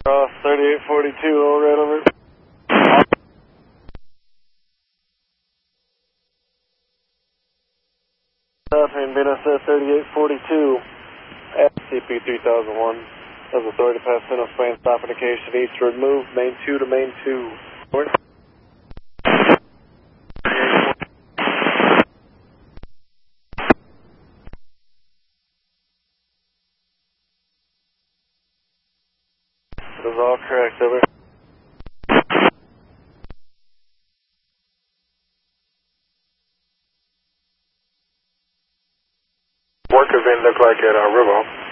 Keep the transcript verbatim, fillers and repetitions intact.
Cross thirty-eight forty-two, all right over. Southern Venus thirty-eight forty-two, at C P three thousand one. Has authority to pass Sinnoh Spain, stop indication eastward, move, main two to main two. Over. It is all correct, over. Work event look like at uh, River.